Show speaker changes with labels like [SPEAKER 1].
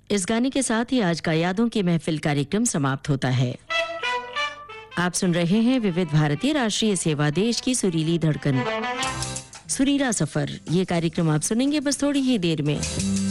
[SPEAKER 1] इस गाने के साथ ही आज का यादों की महफिल कार्यक्रम समाप्त होता है। आप सुन रहे हैं विविध भारतीय राष्ट्रीय सेवा, देश की सुरीली धड़कन, सुरीला सफर। ये कार्यक्रम आप सुनेंगे बस थोड़ी ही देर में।